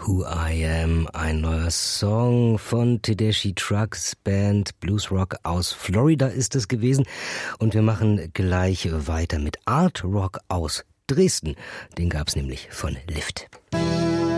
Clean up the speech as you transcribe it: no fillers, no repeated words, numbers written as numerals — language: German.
Who I Am, ein neuer Song von Tedeschi Trucks Band, Bluesrock aus Florida ist es gewesen. Und wir machen gleich weiter mit Art Rock aus Dresden. Den gab's nämlich von Lift.